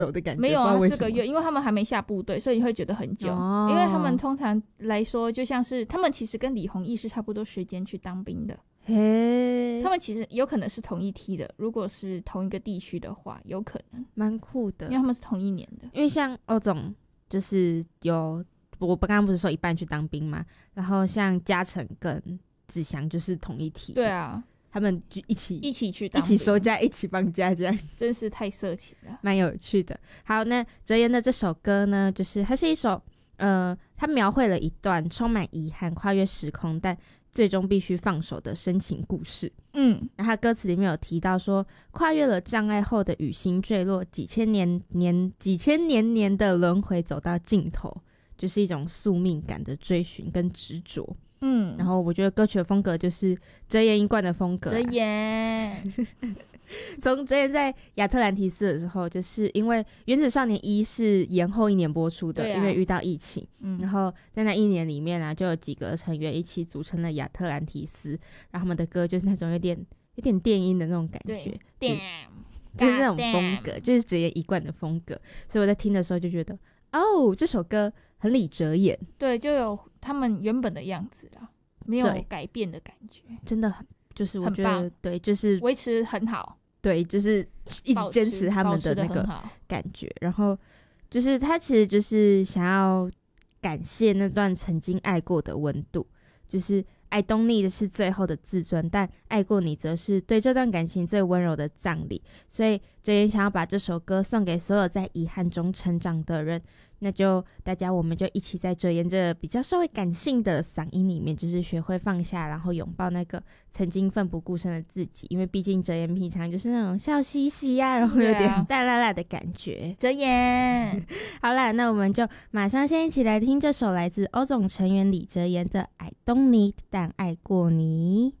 有的感觉。 没有啊 4 个月，因为他们还没下部队，所以你会觉得很久。因为他们通常来说就像是他们其实跟李弘毅是差不多时间去当兵的。他们其实有可能是同一梯的，如果是同一个地区的话有可能。 蛮酷的， 因为他们是同一年的。 因为像欧总就是我刚刚不是说一半去当兵嘛，然后像嘉诚跟子祥就是同一梯。 对啊， 他们就一起去当兵， 一起收假，一起放假，这样真是太色情了， 蛮有趣的。好，那哲言的这首歌呢，就是它是一首它描绘了一段充满遗憾、跨越时空，但最终必须放手的深情故事。然后歌词里面有提到说，跨越了障碍后的雨星坠落，几千年年的轮回走到尽头，就是一种宿命感的追寻跟执着。然后我觉得歌曲的风格就是哲言一贯的风格。 哲言从哲言在亚特兰提斯的时候，就是因为《原子少年1》是延后1年播出的，因为遇到疫情。然后在那1年里面啊，就有几个成员一起组成了亚特兰提斯，然后他们的歌就是那种有点电音的那种感觉，就是那种风格，就是哲言一贯的风格。所以我在听的时候就觉得，这首歌很李哲言， 对，就有他们原本的样子啦，没有改变的感觉， 真的很，就是我觉得对，就是维持很好， 对，就是一直坚持他们的那个感觉。然后就是他其实就是想要感谢那段曾经爱过的温度，就是I don't need 是最后的自尊，但爱过你则是对这段感情最温柔的葬礼。所以哲言想要把这首歌送给所有在遗憾中成长的人。那就我们就一起在哲言这比较稍微感性的嗓音里面，就是学会放下，然后拥抱那个曾经奋不顾身的自己。因为毕竟哲言平常就是那种笑嘻嘻呀，然后有点大辣辣的感觉。 哲言好啦，那我们就马上先一起来听这首来自欧总成员李哲言的 I don't need 但爱过你。